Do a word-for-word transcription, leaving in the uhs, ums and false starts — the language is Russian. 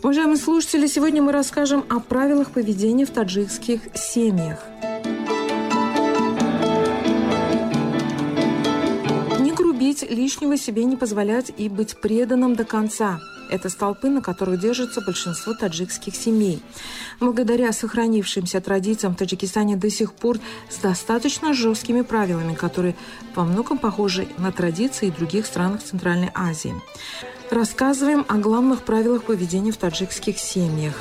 Уважаемые слушатели, сегодня мы расскажем о правилах поведения в таджикских семьях. Не грубить, лишнего себе не позволять и быть преданным до конца. Это столпы, на которых держится большинство таджикских семей. Благодаря сохранившимся традициям в Таджикистане до сих пор с достаточно жесткими правилами, которые во многом похожи на традиции в других странах Центральной Азии. Рассказываем о главных правилах поведения в таджикских семьях.